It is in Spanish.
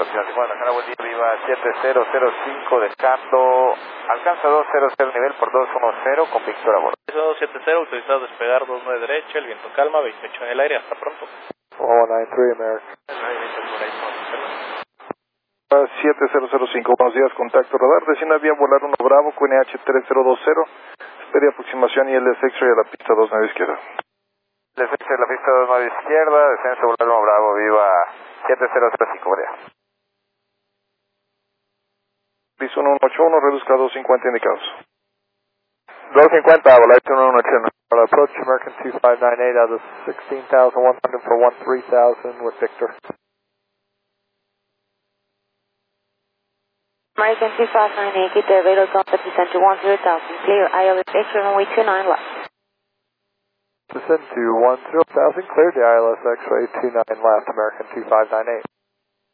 Bueno, acá buen día, viva 7005, descando, alcanza 200 nivel por 210 con Víctor a bordo. 270, autorizado a despegar 29 derecha, el viento calma, 28 en el aire, hasta pronto. 193 American. 7005, buenos días, contacto radar, decina vía volar 1 Bravo, QNH 3020, espera aproximación y LS X-ray a la pista 29 izquierda. LS X-ray a la pista 29 izquierda, descenso volar 1 Bravo, viva 7005, buen día. Piso 181, reduzca a 250 indicados. 250, volar 181. Para approach American 2598 out of 16,100 for 13,000 with Victor. American 2598, get the available company center 10,000, clear ILS X-ray runway 29 left. Descend to 10,000, clear the ILS X-ray 29 left, American 2598.